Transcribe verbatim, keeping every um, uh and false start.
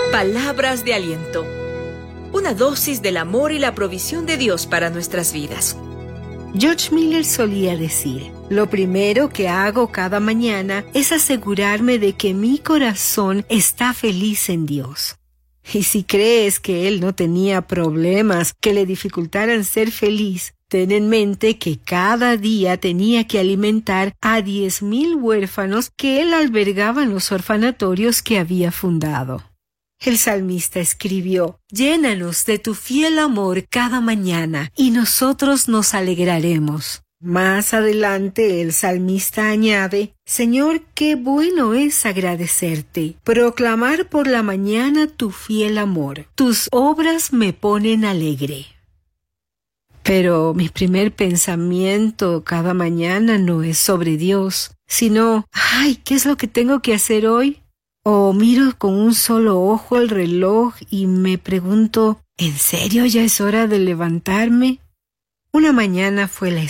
Palabras de aliento. Una dosis del amor y la provisión de Dios para nuestras vidas. George Miller solía decir: lo primero que hago cada mañana es asegurarme de que mi corazón está feliz en Dios. Y si crees que él no tenía problemas que le dificultaran ser feliz, ten en mente que cada día tenía que alimentar a diez mil huérfanos que él albergaba en los orfanatorios que había fundado. El salmista escribió: llénanos de tu fiel amor cada mañana, y nosotros nos alegraremos. Más adelante el salmista añade: Señor, qué bueno es agradecerte, proclamar por la mañana tu fiel amor. Tus obras me ponen alegre. Pero mi primer pensamiento cada mañana no es sobre Dios, sino: ay, ¿qué es lo que tengo que hacer hoy? O miro con un solo ojo el reloj y me pregunto: ¿en serio ya es hora de levantarme? Una mañana fue la